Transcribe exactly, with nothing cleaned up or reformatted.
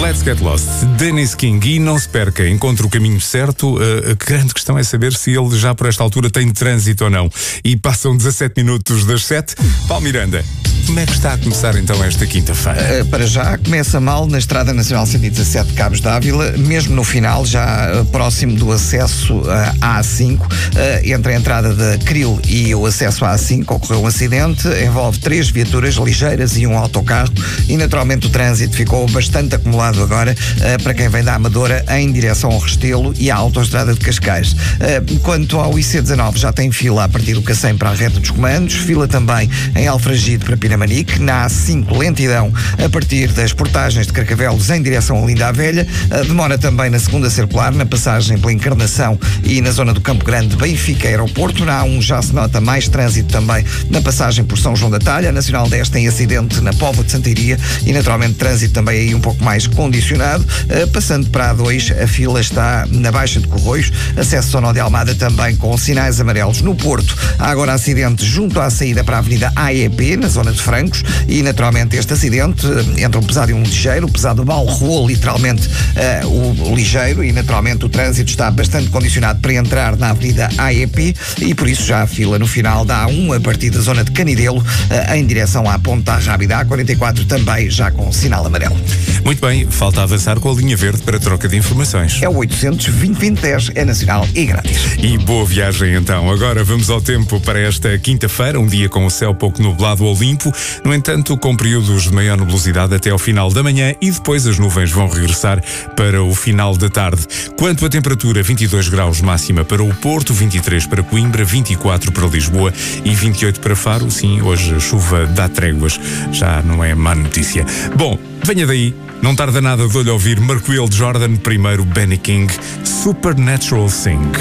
Let's Get Lost, Dennis King, e não se perca, encontre o caminho certo. A grande questão é saber se ele já por esta altura tem trânsito ou não. E passam dezassete minutos das sete. Paulo Miranda, como é que está a começar então esta quinta-feira? Uh, para já começa mal na Estrada Nacional cento e dezassete Cabos d'Ávila, mesmo no final, já uh, próximo do acesso uh, à A cinco, uh, entre a entrada da Cril e o acesso à A cinco, ocorreu um acidente, envolve três viaturas ligeiras e um autocarro, e naturalmente o trânsito ficou bastante acumulado agora uh, para quem vem da Amadora em direção ao Restelo e à Autoestrada de Cascais. Uh, quanto ao I C dezanove, já tem fila a partir do Cacém para a reta dos comandos, fila também em Alfragide para Pinamanique, na A cinco lentidão a partir das portagens de Carcavelos em direção a Linda a Velha, uh, demora também na segunda circular, na passagem pela Encarnação e na zona do Campo Grande, Benfica Aeroporto. Na A um já se nota mais trânsito também na passagem por São João da Talha. A Nacional dez tem acidente na Póvoa de Santeiria e naturalmente trânsito também aí um pouco mais condicionado. Uh, passando para a dois, a fila está na Baixa de Corroios, acesso ao Nó de Almada também com sinais amarelos. No Porto há agora acidente junto à saída para a Avenida A E P, na zona de Francos, e naturalmente este acidente entre um pesado e um ligeiro. O pesado balroou literalmente uh, o, o ligeiro, e naturalmente o trânsito está bastante condicionado para entrar na Avenida A E P, e por isso já a fila no final da A um a partir da zona de Canidelo uh, em direção à Ponta Rábida. A quarenta e quatro também já com sinal amarelo. Muito bem, falta avançar com a linha verde para troca de informações. É o oitocentos, vinte, vinte, dez, é nacional e grátis. E boa viagem então. Agora vamos ao tempo para esta quinta-feira, um dia com o céu pouco nublado ou limpo, no entanto com períodos de maior nebulosidade até ao final da manhã, e depois as nuvens vão regressar para o final da tarde. Quanto à temperatura, vinte e dois graus máxima para o Porto, vinte e três para Coimbra, vinte e quatro para Lisboa e vinte e oito para Faro. Sim, hoje a chuva dá tréguas, já não é má notícia. Bom, venha daí, não tarda nada de olho ouvir Mark Will Jordan, primeiro Benny King, Supernatural Thing.